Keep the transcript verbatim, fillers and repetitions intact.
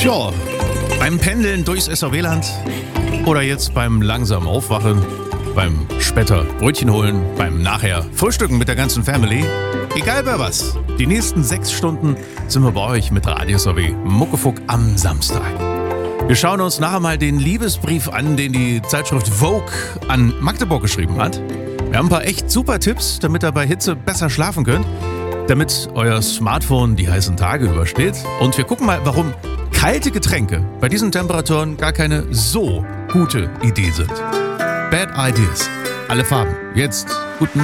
Tja, beim Pendeln durchs S V W-Land oder jetzt beim langsamen Aufwachen, beim später Brötchen holen, beim nachher Frühstücken mit der ganzen Family. Egal bei was, die nächsten sechs Stunden sind wir bei euch mit Radio S V W Muckefuck am Samstag. Wir schauen uns nachher mal den Liebesbrief an, den die Zeitschrift Vogue an Magdeburg geschrieben hat. Wir haben ein paar echt super Tipps, damit ihr bei Hitze besser schlafen könnt, damit euer Smartphone die heißen Tage übersteht. Und wir gucken mal, warum kalte Getränke bei diesen Temperaturen gar keine so gute Idee sind. Bad Ideas. Alle Farben. Jetzt guten